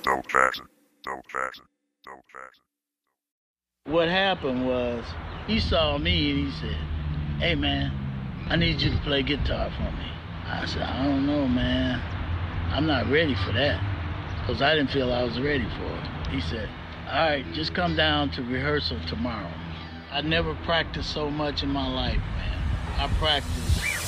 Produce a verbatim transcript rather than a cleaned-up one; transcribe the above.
Don't fasten. Don't fasten. Don't fasten. What happened was, he saw me and he said, "Hey man, I need you to play guitar for me." I said, "I don't know, man. I'm not ready for that." Because I didn't feel I was ready for it. He said, "All right, just come down to rehearsal tomorrow." I never practiced so much in my life, man. I practiced